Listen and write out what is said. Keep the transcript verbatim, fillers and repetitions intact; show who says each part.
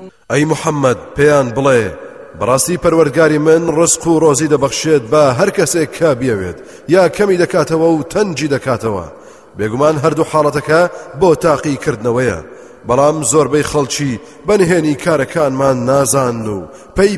Speaker 1: ئەی محەممەد پێیان بڵێ بەڕاستی پەروەردگاری من ڕزق و ڕۆزی دەبەخشێت بە هەر کەسێک کا بیەوێت یا کەمی دەکاتەوە و تەنجی دەکاتەوە بێگومان هەردوو حاڵەتەکە بۆ تاقیکردنەوەیە بەڵام زۆربەی خەڵکی بەنهێنی کارەکانمان نازان و پەی